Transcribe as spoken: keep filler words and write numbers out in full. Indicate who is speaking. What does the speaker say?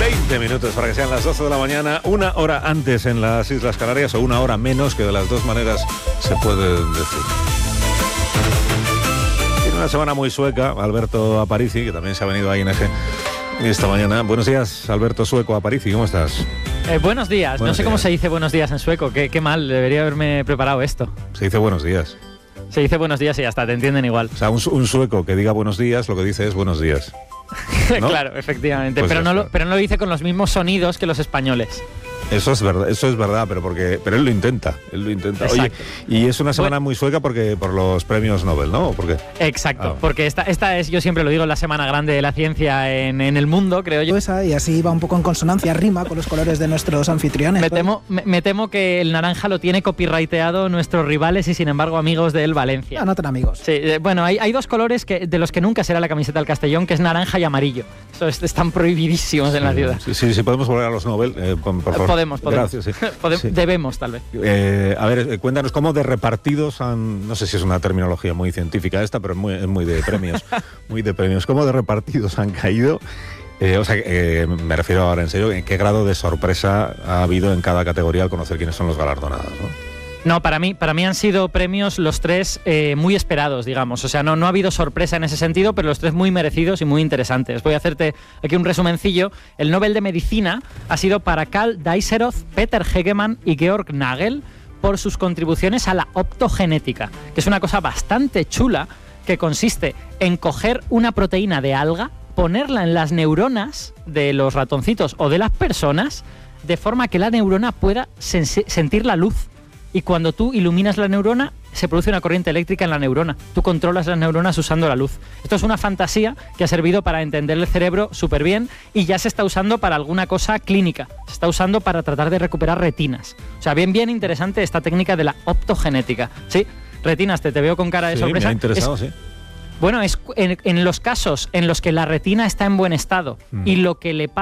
Speaker 1: veinte minutos para que sean las doce de la mañana, una hora antes en las Islas Canarias o una hora menos, que de las dos maneras se puede decir. Tiene una semana muy sueca, Alberto Aparici, que también se ha venido a I N G esta mañana. Buenos días, Alberto Sueco Aparici, ¿cómo estás?
Speaker 2: Eh, buenos días, buenos no sé días. Cómo se dice buenos días en sueco, qué, qué mal, debería haberme preparado esto.
Speaker 1: Se dice buenos días.
Speaker 2: Se dice buenos días y ya está, te entienden igual.
Speaker 1: O sea, un, un sueco que diga buenos días, lo que dice es buenos días, ¿no?
Speaker 2: Claro, efectivamente,
Speaker 1: Pues
Speaker 2: pero, no
Speaker 1: está.
Speaker 2: lo, pero no lo dice con los mismos sonidos que los españoles.
Speaker 1: Eso es verdad, eso es verdad, pero porque, pero él lo intenta, él lo intenta. Oye, y es una semana bueno, muy sueca porque por los premios Nobel, ¿no? ¿Por qué?
Speaker 2: Exacto, ah. porque esta, esta es, yo siempre lo digo, la semana grande de la ciencia en, en el mundo, creo yo.
Speaker 3: Y así va un poco en consonancia, rima con los colores de nuestros anfitriones.
Speaker 2: Me temo, me, me temo que el naranja lo tiene copyrighteado nuestros rivales y sin embargo amigos de él Valencia.
Speaker 3: No, no tan amigos.
Speaker 2: Sí, eh, bueno, hay, hay dos colores que, de los que nunca será la camiseta del Castellón, que es naranja y amarillo. Eso es, están prohibidísimos
Speaker 1: sí,
Speaker 2: en la ciudad.
Speaker 1: Sí, sí, sí, podemos volver a los Nobel, eh, por, por favor.
Speaker 2: Podemos, podemos.
Speaker 1: Gracias, sí.
Speaker 2: Podem-
Speaker 1: sí.
Speaker 2: Debemos, tal vez.
Speaker 1: Eh, a ver, eh, cuéntanos cómo de repartidos han, no sé si es una terminología muy científica esta, pero es muy, es muy de premios, muy de premios. ¿Cómo de repartidos han caído? Eh, o sea, eh, me refiero ahora en serio, ¿en qué grado de sorpresa ha habido en cada categoría al conocer quiénes son los galardonados, ¿no?
Speaker 2: No, para mí, para mí han sido premios los tres eh, muy esperados, digamos. O sea, no, no ha habido sorpresa en ese sentido, pero los tres muy merecidos y muy interesantes. Voy a hacerte aquí un resumencillo. El Nobel de Medicina ha sido para Karl Deisseroth, Peter Hegemann y Georg Nagel por sus contribuciones a la optogenética, que es una cosa bastante chula que consiste en coger una proteína de alga, ponerla en las neuronas de los ratoncitos o de las personas, de forma que la neurona pueda sen- sentir la luz. Y cuando tú iluminas la neurona, se produce una corriente eléctrica en la neurona. Tú controlas las neuronas usando la luz. Esto es una fantasía que ha servido para entender el cerebro súper bien y ya se está usando para alguna cosa clínica. Se está usando para tratar de recuperar retinas. O sea, bien, bien interesante esta técnica de la optogenética. ¿Sí? Retinas, te, te veo con cara de
Speaker 1: sí,
Speaker 2: sorpresa.
Speaker 1: Me ha interesado,
Speaker 2: es,
Speaker 1: sí.
Speaker 2: Bueno, es en, en los casos en los que la retina está en buen estado mm. y lo que le pasa